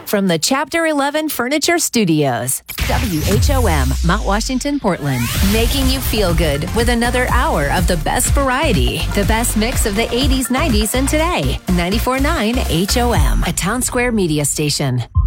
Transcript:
from the Chapter 11 Furniture Studios. WHOM, Mount Washington, Portland. Making you feel good with another hour of the best variety. The best mix of the 80s, 90s, and today. 94.9 HOM, a Town Square media station.